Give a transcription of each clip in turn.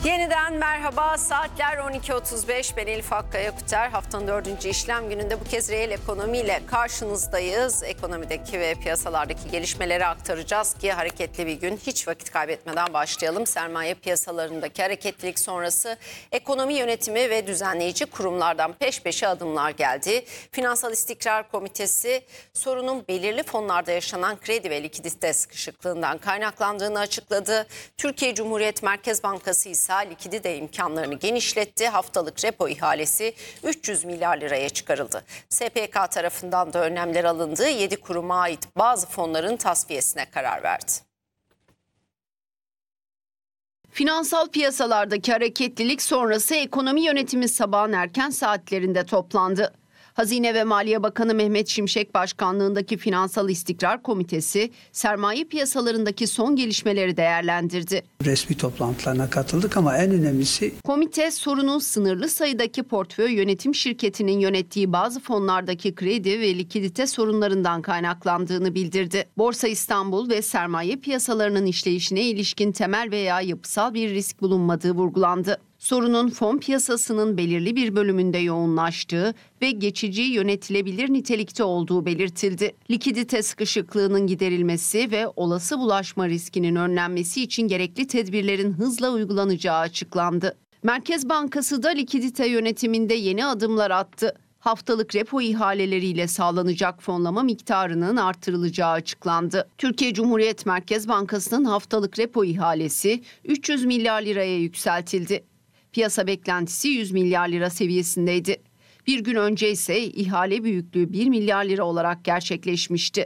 Yeniden merhaba. Saatler 12.35. Ben Elif Hakkaya Kuter. Haftanın 4. işlem gününde bu kez reel ekonomiyle karşınızdayız. Ekonomideki ve piyasalardaki gelişmeleri aktaracağız ki hareketli bir gün. Hiç vakit kaybetmeden başlayalım. Sermaye piyasalarındaki hareketlilik sonrası ekonomi yönetimi ve düzenleyici kurumlardan peş peşe adımlar geldi. Finansal İstikrar Komitesi sorunun belirli fonlarda yaşanan kredi ve likidite sıkışıklığından kaynaklandığını açıkladı. Türkiye Cumhuriyet Merkez Bankası ise likidite imkanlarını genişletti. Haftalık repo ihalesi 300 milyar liraya çıkarıldı. SPK tarafından da önlemler alındı. 7 kuruma ait bazı fonların tasfiyesine karar verdi. Finansal piyasalardaki hareketlilik sonrası ekonomi yönetimi sabahın erken saatlerinde toplandı. Hazine ve Maliye Bakanı Mehmet Şimşek başkanlığındaki Finansal İstikrar Komitesi sermaye piyasalarındaki son gelişmeleri değerlendirdi. Resmi toplantılarına katıldık ama en önemlisi... Komite sorunun sınırlı sayıdaki portföy yönetim şirketinin yönettiği bazı fonlardaki kredi ve likidite sorunlarından kaynaklandığını bildirdi. Borsa İstanbul ve sermaye piyasalarının işleyişine ilişkin temel veya yapısal bir risk bulunmadığı vurgulandı. Sorunun fon piyasasının belirli bir bölümünde yoğunlaştığı ve geçici yönetilebilir nitelikte olduğu belirtildi. Likidite sıkışıklığının giderilmesi ve olası bulaşma riskinin önlenmesi için gerekli tedbirlerin hızla uygulanacağı açıklandı. Merkez Bankası da likidite yönetiminde yeni adımlar attı. Haftalık repo ihaleleriyle sağlanacak fonlama miktarının artırılacağı açıklandı. Türkiye Cumhuriyet Merkez Bankası'nın haftalık repo ihalesi 300 milyar liraya yükseltildi. Piyasa beklentisi 100 milyar lira seviyesindeydi. Bir gün önce ise ihale büyüklüğü 1 milyar lira olarak gerçekleşmişti.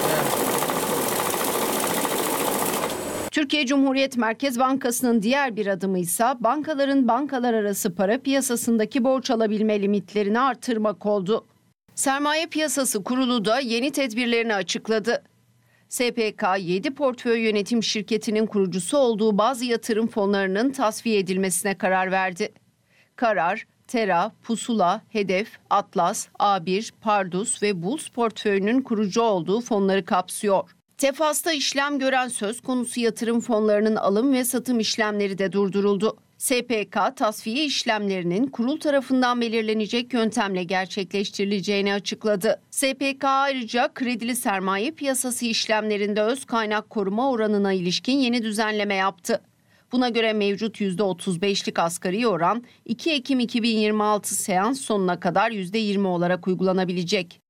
Türkiye Cumhuriyet Merkez Bankası'nın diğer bir adımı ise bankaların bankalar arası para piyasasındaki borç alabilme limitlerini artırmak oldu. Sermaye Piyasası Kurulu da yeni tedbirlerini açıkladı. SPK 7 portföy yönetim şirketinin kurucusu olduğu bazı yatırım fonlarının tasfiye edilmesine karar verdi. Karar, Tera, Pusula, Hedef, Atlas, A1, Pardus ve Bulls portföyünün kurucu olduğu fonları kapsıyor. Tefas'ta işlem gören söz konusu yatırım fonlarının alım ve satım işlemleri de durduruldu. SPK tasfiye işlemlerinin kurul tarafından belirlenecek yöntemle gerçekleştirileceğini açıkladı. SPK ayrıca kredili sermaye piyasası işlemlerinde öz kaynak koruma oranına ilişkin yeni düzenleme yaptı. Buna göre mevcut %35'lik asgari oran 2 Ekim 2026 seans sonuna kadar %20 olarak uygulanabilecek.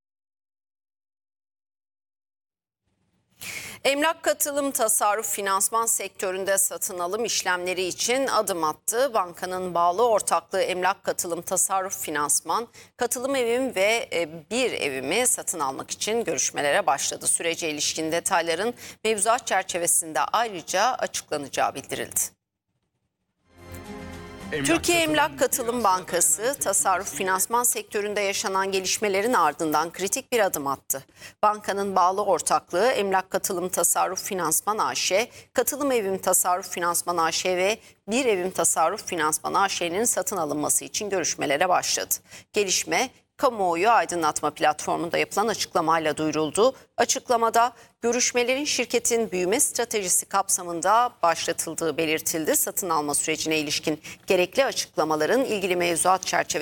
Emlak katılım tasarruf finansman sektöründe satın alım işlemleri için adım attı. Bankanın bağlı ortaklığı Emlak Katılım Tasarruf Finansman, katılım evim ve bir evimi satın almak için görüşmelere başladı. Sürece ilişkin detayların mevzuat çerçevesinde ayrıca açıklanacağı bildirildi. Türkiye Emlak Katılım Bankası, tasarruf finansman sektöründe yaşanan gelişmelerin ardından kritik bir adım attı. Bankanın bağlı ortaklığı Emlak Katılım Tasarruf Finansman AŞ, Katılım Evim Tasarruf Finansman AŞ ve Bir Evim Tasarruf Finansman AŞ'nin satın alınması için görüşmelere başladı. Gelişme, kamuoyu aydınlatma platformunda yapılan açıklamayla duyuruldu. Açıklamada görüşmelerin şirketin büyüme stratejisi kapsamında başlatıldığı belirtildi. Satın alma sürecine ilişkin gerekli açıklamaların ilgili mevzuat çerçevesinde